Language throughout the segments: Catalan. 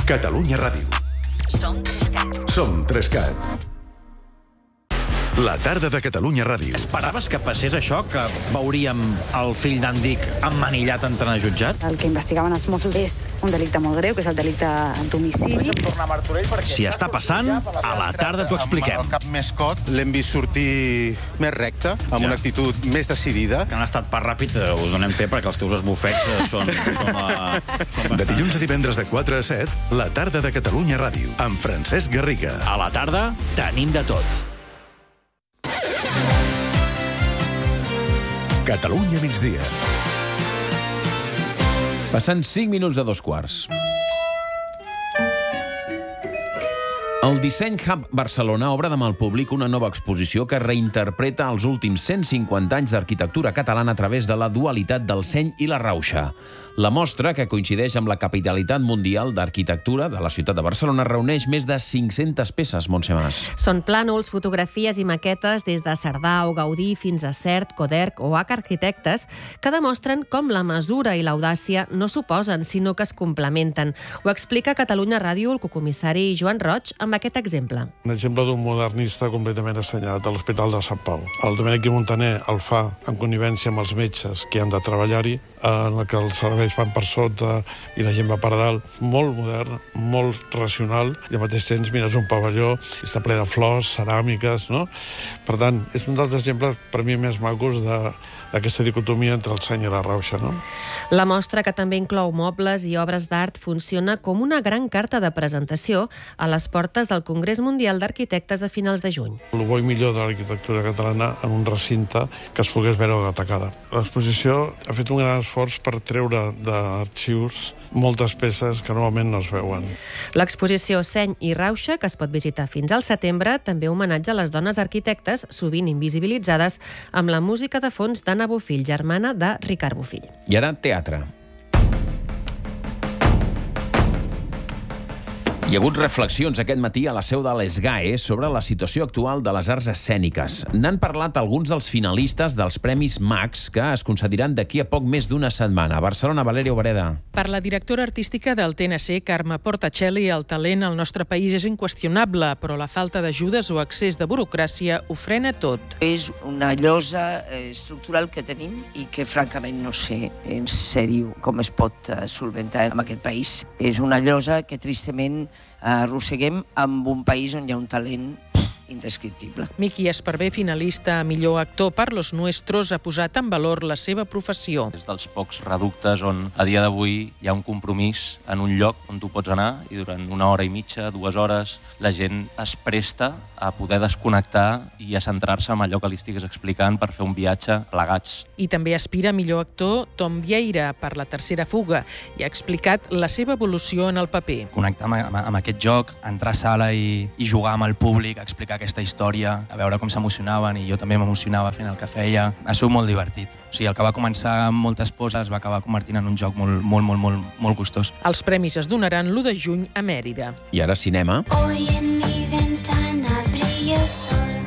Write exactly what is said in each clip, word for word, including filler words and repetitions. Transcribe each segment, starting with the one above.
Catalunya Ràdio. Som Trescat. Som Trescat. La tarda de Catalunya Ràdio. Esperaves que passés això, que veuríem el fill d'en Dic emmanillat entrant a jutjat? El que investigaven els Mossos és un delicte molt greu, que és el delicte d'homicidi. Si està passant, a la tarda t'ho expliquem. El cap més cot l'hem vist sortir més recte, amb Ja. una actitud més decidida. Que han estat per ràpid, eh, us donem fe perquè els teus esbufecs eh, són... són, uh, són De dilluns a divendres de quatre a set, la tarda de Catalunya Ràdio, amb Francesc Garriga. A la tarda tenim de tot. Catalunya migdia. Passant cinc minuts de dos quarts. El Disseny Hub Barcelona obre demà al públic una nova exposició que reinterpreta els últims cent cinquanta anys d'arquitectura catalana a través de la dualitat del seny i la rauxa. La mostra, que coincideix amb la capitalitat mundial d'arquitectura de la ciutat de Barcelona, reuneix més de cinc-centes peces, Montse Mas. Són plànols, fotografies i maquetes des de Cerdà o Gaudí fins a Sert, Coderch o H Arquitectes, que demostren com la mesura i l'audàcia no s'oposen, sinó que es complementen. Ho explica a Catalunya Ràdio el cocomissari Joan Roig amb aquest exemple. Un exemple d'un modernista completament assenyat a l'Hospital de Sant Pau. El Domènec i Montaner el fa en connivència amb els metges que han de treballar-hi, en què els serveis van per sota i la gent va per dalt. Molt modern, molt racional, i al mateix temps mires un pavelló i està ple de flors, ceràmiques, no? Per tant, és un dels exemples per mi més macos de d'aquesta dicotomia entre el seny i la rauxa, no? La mostra, que també inclou mobles i obres d'art, funciona com una gran carta de presentació a les portes del Congrés Mundial d'Arquitectes de finals de juny. El bo i millor de l'arquitectura catalana en un recinte que es pogués veure atacada. L'exposició ha fet un gran esforç per treure d'arxius moltes peces que normalment no es veuen. L'exposició Seny i Rauxa, que es pot visitar fins al setembre, també homenatja les dones arquitectes, sovint invisibilitzades, amb la música de fons d'Anna Bofill, germana de Ricard Bofill. I ara, teatre. Hi ha hagut reflexions aquest matí a la seu de l'ESGAE sobre la situació actual de les arts escèniques. N'han parlat alguns dels finalistes dels Premis Max, que es concediran d'aquí a poc més d'una setmana. A Barcelona, Valeria Obreda. Per la directora artística del T N C, Carme Portacelli, el talent al nostre país és inqüestionable, però la falta d'ajudes o excés de burocràcia ho frena tot. És una llosa estructural que tenim i que francament no sé en sèrio com es pot solventar en aquest país. És una llosa que tristament arrosseguem amb un país on hi ha un talent indescriptible. Miqui Esparvé, finalista a millor actor per Los Nuestros, ha posat en valor la seva professió. És dels pocs reductes on a dia d'avui hi ha un compromís en un lloc on tu pots anar i durant una hora i mitja, dues hores, la gent es presta a poder desconnectar i a centrar-se en allò que li estigues explicant per fer un viatge plegats. I també aspira a millor actor Tom Vieira per La tercera fuga i ha explicat la seva evolució en el paper. Connectar amb, amb, amb aquest joc, entrar a sala i, i jugar amb el públic, explicar aquesta història, a veure com s'emocionaven i jo també m'emocionava fent el que feia. Ha sigut molt divertit. O sigui, el que va començar amb moltes poses va acabar convertint en un joc molt, molt, molt, molt, molt gustós. Els premis es donaran l'u de juny a Mèrida. I ara cinema. Hoy en mi ventana brilla el sol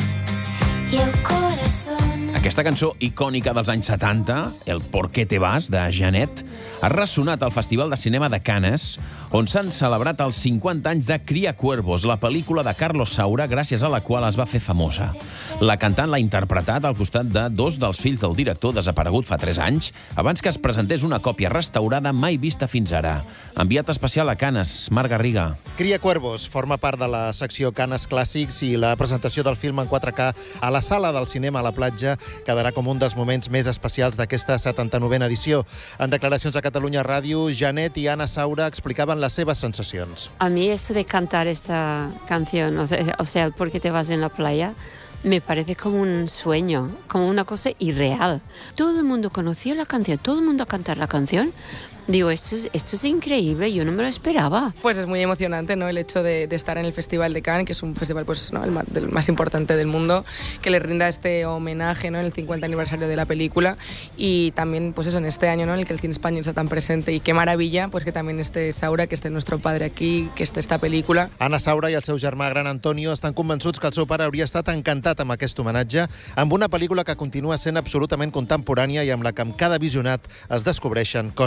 y el corazón. Aquesta cançó icònica dels anys setanta, El Por qué te vas, de Janet, ha ressonat al Festival de Cinema de Cannes, on s'han celebrat els cinquanta anys de Cria Cuervos, la pel·lícula de Carlos Saura, gràcies a la qual es va fer famosa. La cantant l'ha interpretat al costat de dos dels fills del director, desaparegut fa tres anys, abans que es presentés una còpia restaurada mai vista fins ara. Enviat especial a Cannes, Marc Garriga. Cria Cuervos forma part de la secció Cannes Clàssics i la presentació del film en quatre K a la sala del cinema a la platja quedarà com un dels moments més especials d'aquesta setanta-novena edició. En declaracions a Catalunya Ràdio, Janet i Anna Saura explicaven las sebas sensacions. A mí eso de cantar esta canción, o sea, o sea, ¿por qué te vas en la playa? Me parece como un sueño, como una cosa irreal. Todo el mundo conocía la canción, todo el mundo a cantar la canción. Digo, esto es, esto es increíble, yo no me lo esperaba. Pues es muy emocionante, ¿no? El hecho de, de estar en el Festival de Cannes, que es un festival pues, ¿no? el, más, del, más importante del mundo, que le rinda este homenaje, ¿no? En el cincuenta aniversario de la película, y también pues eso, en este año, ¿no? En el que el cine español está tan presente, y qué maravilla pues que también esté Saura, que esté nuestro padre aquí, que esté esta película. Anna Saura i el seu germà gran Antonio estan convençuts que el seu pare hauria estat encantat amb aquest homenatge, amb una pel·lícula que continua sent absolutament contemporània i amb la que amb cada visionat es descobreixen coses noves.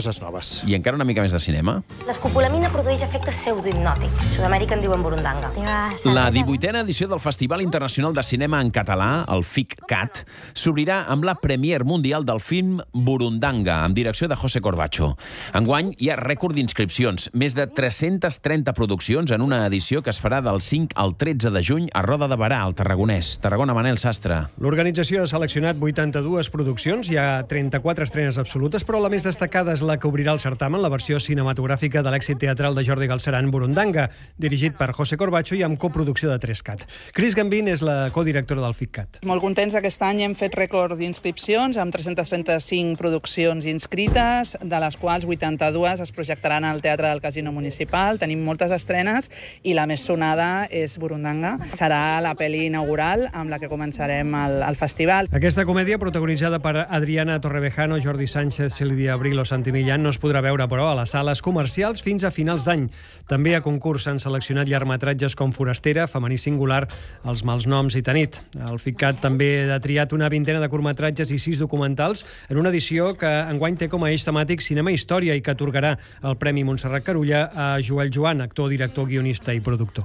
Vinyes. I encara una mica més de cinema. L'escopolamina produeix efectes pseudohipnòtics. A Sud-amèrica en diuen burundanga. La divuitena edició del Festival Internacional de Cinema en Català, el FICCAT, s'obrirà amb la premier mundial del film Burundanga, amb direcció de José Corbacho. Enguany hi ha rècord d'inscripcions, més de tres-centes trenta produccions en una edició que es farà del cinc al tretze de juny a Roda de Berà, al Tarragonès. Tarragona, Manel Sastre. L'organització ha seleccionat vuitanta-dues produccions, hi ha trenta-quatre estrenes absolutes, però la més destacada és la que obrirà el certamen, la versió cinematogràfica de l'èxit teatral de Jordi Galceran, Burundanga, dirigit per José Corbacho i amb coproducció de tres cat. Cris Gambín és la codirectora del FICCAT. Molt contents, aquest any hem fet rècord d'inscripcions, amb tres-centes trenta-cinc produccions inscrites, de les quals vuitanta-dues es projectaran al Teatre del Casino Municipal. Tenim moltes estrenes i la més sonada és Burundanga. Serà la pel·li inaugural amb la que començarem el, el festival. Aquesta comèdia, protagonitzada per Adriana Torrevejano, Jordi Sánchez, Sílvia Abril o Santi Millán, no es podrà veure, però, a les sales comercials fins a finals d'any. També a concurs s'han seleccionat llargmetratges com Forastera, Femení Singular, Els Malnoms i Tanit. El FICCAT també ha triat una vintena de curtmetratges i sis documentals en una edició que enguany té com a eix temàtic cinema i història i que atorgarà el Premi Montserrat Carulla a Joel Joan, actor, director, guionista i productor.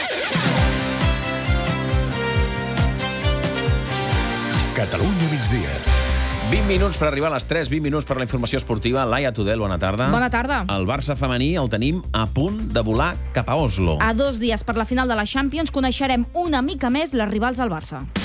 Catalunya migdia. vint minuts per arribar a les tres, vint minuts per la informació esportiva. Laia Tudel, bona tarda. Bona tarda. El Barça femení el tenim a punt de volar cap a Oslo. A dos dies per la final de la Champions coneixerem una mica més les rivals del Barça.